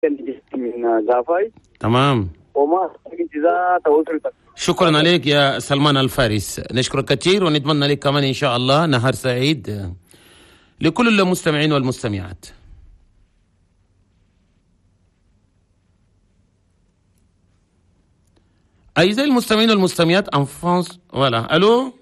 من زافاي. تمام. وما انتظار توصلتك. شكرا عليك يا سلمان الفارس، نشكرك كثير ونتمنى لك كمان إن شاء الله نهار سعيد لكل المستمعين والمستمعات. أعزائي المستمعين والمستمعات أنفانس ولا ألو.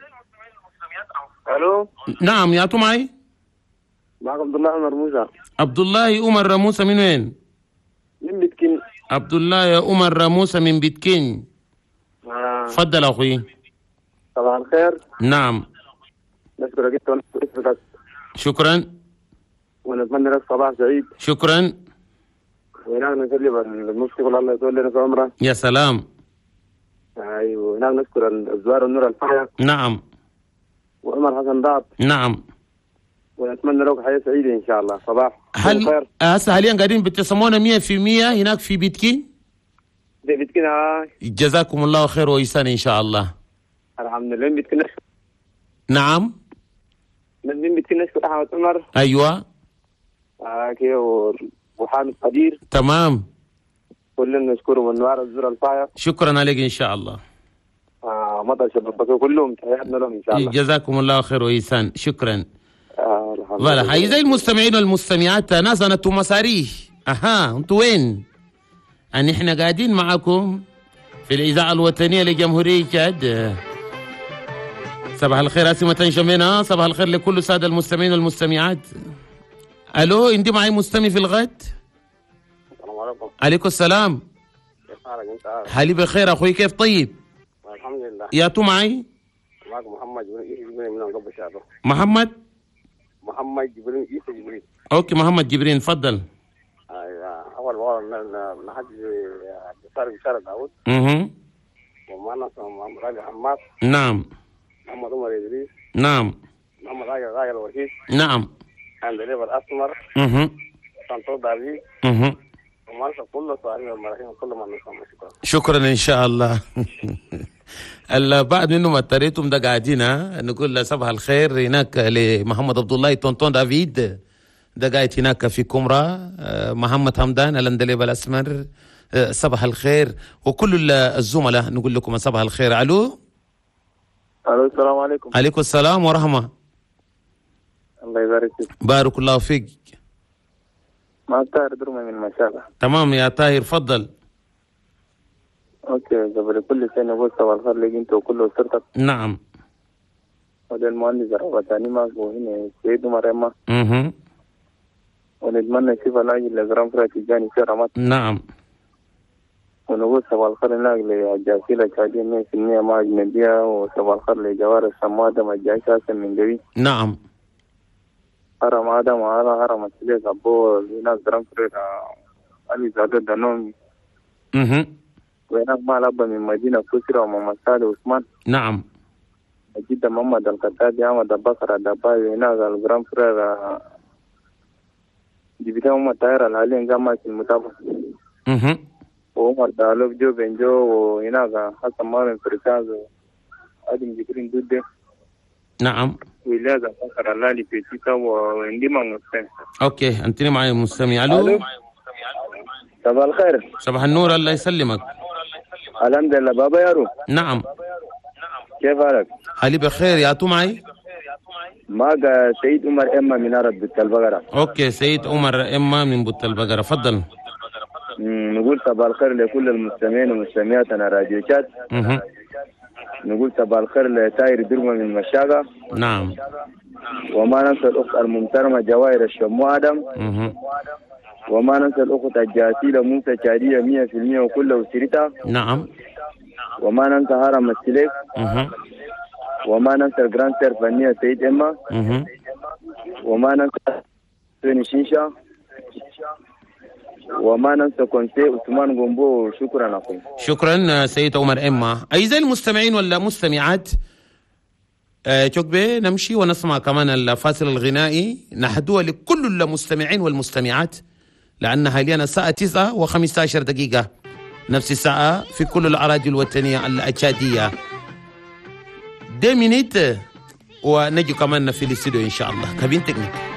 نعم يا معي. معك عبد الله عمر موسى. عبد الله عمر موسى من وين؟ من بتكين. عبد الله يا عمر موسى من بتكين. تفضل أخوي. صباح الخير. نعم. نشكرك أنت ونشكرك. شكرا. ونتمنى لك صباح سعيد. شكرا. وهناك نسلم المفتي الله يطول لنا في عمره. يا سلام. ايوه هناك نشكر الزوار النور الفايق. نعم. وعمر حسن ضاب. نعم. ونتمنى لك حياه سعيده ان شاء الله. صباح هل هسه حاليا قاعدين بتسمونا 100% هناك في بتكين؟ في بتكين. جزاكم الله خير وإحسان ان شاء الله. الحمد لله. بتكين. نعم. من بتكين نشكر احمد عمر. ايوه. كي وحامد قدير. تمام. كلنا نشكره والنوار الزر الفايق. شكرا عليك ان شاء الله. مطر شباب كلهم تحياتنا لهم ان شاء الله. جزاكم الله خير وإحسان. شكرا. فوالا أعزائي المستمعين والمستمعات ناس انتم مساريه. انتوا وين؟ ان احنا قاعدين معكم في الاذاعه الوطنيه لجمهوريه تشاد. صباح الخير اسمة شمينا. صباح الخير لكل الساده المستمعين والمستمعات. الو عندي معي مستمع في الغد. السلام عليكم. عليكم السلام. كيف حالك انت؟ حالي بخير اخوي، كيف طيب؟ الحمد لله. يا تو معي؟ معك محمد جبرين من قبل شهر. محمد جبرين عيسى جبرين. اوكي محمد جبرين تفضل. اول نحج بشارة داود. ومعنا راجل حماد. نعم. محمد عمر إدريس. نعم. محمد غاية الوحيد. نعم. عندليب الأسمر. سانتو دافي. ومارسا كل صاحبين المراحين كل ما نسمع. شكرا ان شاء الله. بعد منهم اضطريتم ده قاعدين نقول صباح الخير هناك لمحمد عبد الله طنطون دافيد ده قاعد هناك في كومرا. محمد همدان الاندليب الاسمر صباح الخير، وكل الزملاء نقول لكم صباح الخير. الو السلام عليكم. عليكم السلام ورحمه. الله يبارك فيك. بارك الله فيك. ما طاهر درمة من مشابه. تمام يا طاهر فضل. اوكي قبل كل شيء نقول صباح الخير لك انت وكل اسرتك. نعم. وده المهندس الرباطاني معك وهنا سيد مريم. ونتمنى نشوف العاجل لجرام فرات الجاني في رمات. نعم. ونقول صباح الخير هناك لجاسيلة شادية 100% مع أجنبية. وصباح الخير لجوار السمادة مجاي شاسم من قوي. نعم. هرم آدم وهذا هرم السليك أبو هناك جرام فرات علي زادة دانومي. وهناك ما لابا من مدينة كسرة ومحمد صالح عثمان. نعم. جدا محمد القتادي أحمد بكر الدباوي. هناك الجرام فرات جبتها محمد طاهر العلي نجمع في المتابعة. وعمر دالوب جو بنجو. وهناك حسن مارن فريتاز وادم جبرين دودة. نعم. وإلياس بكر اللالي في تيتا وانديما مستمع. اوكي انتني معي مستمع. الو صباح الخير. صباح النور الله يسلمك. الحمد لله بابا يارو. نعم. كيف حالك؟ حالي بخير. يا تو معي؟ معك سيد عمر إما من عرب بوت البقرة. اوكي سيد عمر إما من بوت البقرة فضل. نقول صباح الخير لكل المستمعين ومستمعاتنا راديو شات. نقول صباح الخير لتاير درمة من مشاقة. نعم. وما ننسى الأخت الممترمة جواهر الشمو آدم. وما ننسى الأخت الجاسيلة موسى شادية 100% وكل أسرتها. نعم. وما ننسى هرم السليك. وما ننسى الجراند سير فنية سيد إما. وما ننسى سوني شيشة. وما ننسى كونسي عثمان قنبو. شكرا أخوي. شكرا سيد عمر إما. أعزائي المستمعين والمستمعات شكبي نمشي ونسمع كمان الفاصل الغنائي نحدوه لكل المستمعين والمستمعات لأن حاليا الساعة 9:15 دقيقة نفس الساعة في كل الأراضي الوطنية الأتشادية. دي مينيت ونجي كمان في الاستوديو إن شاء الله. كابين تكنيك.